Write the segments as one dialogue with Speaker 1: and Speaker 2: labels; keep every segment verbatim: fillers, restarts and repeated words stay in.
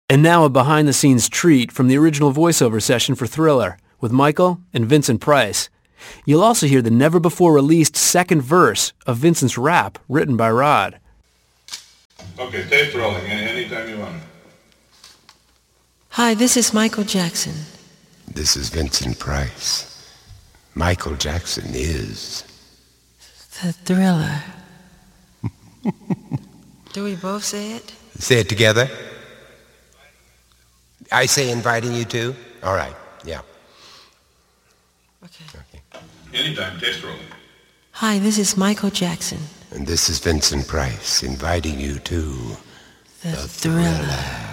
Speaker 1: And now a behind-the-scenes treat from the original voiceover session for Thriller with Michael and Vincent Price. You'll also hear the never-before-released second verse of Vincent's rap written by Rod.
Speaker 2: Okay, tape rolling anytime you want.
Speaker 3: Hi, this is Michael Jackson.
Speaker 4: This is Vincent Price. Michael Jackson is...
Speaker 3: The Thriller. Do we both say it?
Speaker 4: Say it together. I say inviting you to? All right, yeah.
Speaker 3: Okay.
Speaker 4: Okay.
Speaker 2: Anytime, tape rolling.
Speaker 3: Hi, this is Michael Jackson.
Speaker 4: And this is Vincent Price inviting you to...
Speaker 3: The, the Thriller. Thriller.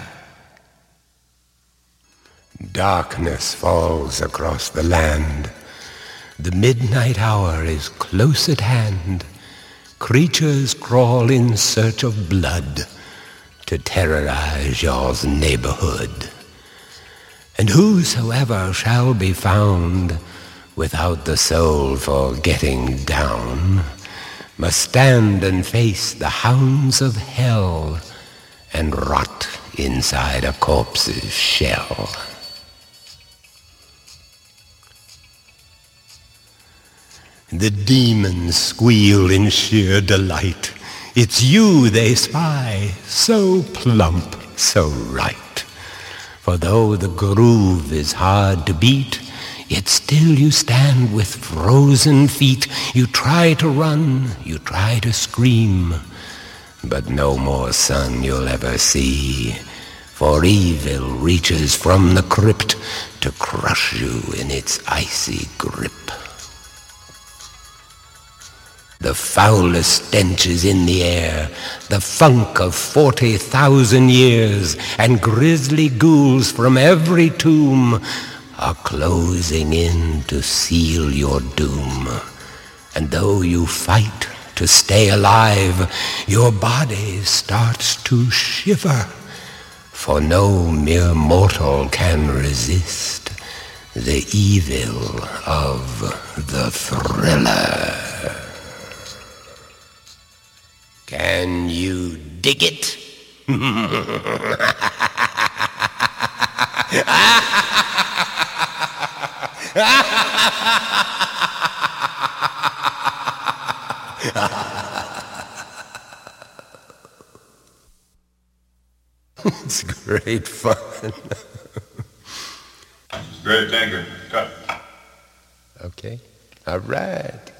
Speaker 4: Darkness falls across the land. The midnight hour is close at hand. Creatures crawl in search of blood to terrorize your neighborhood. And whosoever shall be found without the soul for getting down must stand and face the hounds of hell and rot inside a corpse's shell. The demons squeal in sheer delight. It's you they spy, so plump, so right. For though the groove is hard to beat, yet still you stand with frozen feet. You try to run, you try to scream, but no more sun you'll ever see. For evil reaches from the crypt to crush you in its icy grip. The foulest stench is in the air, the funk of forty thousand years, and grisly ghouls from every tomb are closing in to seal your doom. And though you fight to stay alive, your body starts to shiver, for no mere mortal can resist the evil of the Thriller. Can you dig it? It's great fun.
Speaker 2: Great, thank you. Cut.
Speaker 4: Okay. All right.